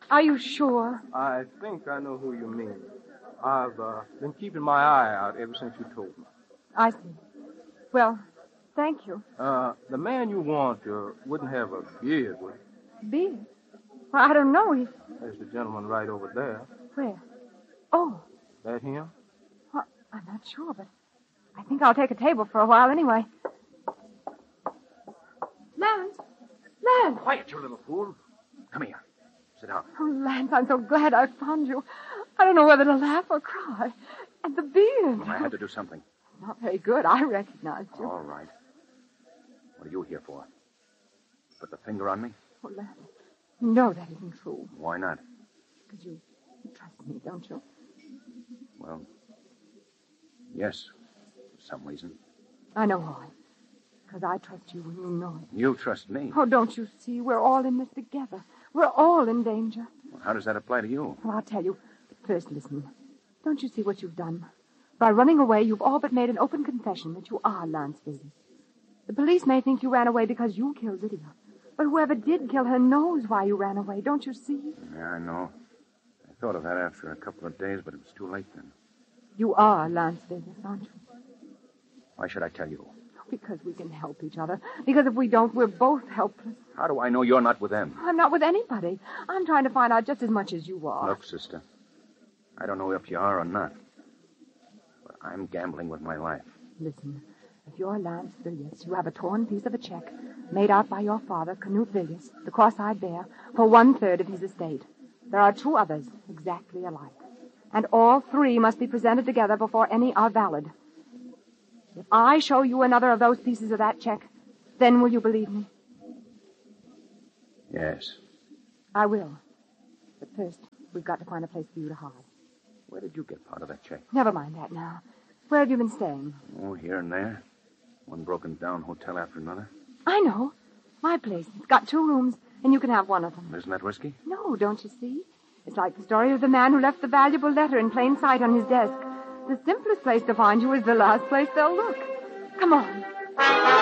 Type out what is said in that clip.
Are you sure? I think I know who you mean. I've been keeping my eye out ever since you told me. I see. Well, thank you. The man you want wouldn't have a beard, would he? Beard? Well, I don't know. There's the gentleman right over there. Where? Oh. That him? Well, I'm not sure, but I think I'll take a table for a while anyway. Lance! Lance! Quiet, you little fool. Come here. Sit down. Oh, Lance, I'm so glad I found you. I don't know whether to laugh or cry. And the beard. Well, I had to do something. Not very good. I recognized you. All right. What are you here for? Put the finger on me? Oh, Lance, you know that isn't true. Why not? Because you trust me, don't you? Well, yes, for some reason. I know why. Because I trust you and you know it. You trust me? Oh, don't you see? We're all in this together. We're all in danger. Well, how does that apply to you? Well, I'll tell you. But first, listen. Don't you see what you've done? By running away, you've all but made an open confession that you are Lance Villiers. The police may think you ran away because you killed Lydia. But whoever did kill her knows why you ran away. Don't you see? Yeah, I know. I thought of that after a couple of days, but it was too late then. You are Lance Villiers, aren't you? Why should I tell you? Because we can help each other. Because if we don't, we're both helpless. How do I know you're not with them? I'm not with anybody. I'm trying to find out just as much as you are. Look, sister, I don't know if you are or not, but I'm gambling with my life. Listen, if you're Lance Villiers, you have a torn piece of a check made out by your father, Canute Villiers, the cross-eyed bear, for 1/3 of his estate. There are 2 others exactly alike, and all 3 must be presented together before any are valid. If I show you another of those pieces of that check, then will you believe me? Yes. I will. But first, we've got to find a place for you to hide. Where did you get part of that check? Never mind that now. Where have you been staying? Oh, here and there. One broken-down hotel after another. I know. My place. It's got 2 rooms, and you can have one of them. Isn't that risky? No, don't you see? It's like the story of the man who left the valuable letter in plain sight on his desk. The simplest place to find you is the last place they'll look. Come on.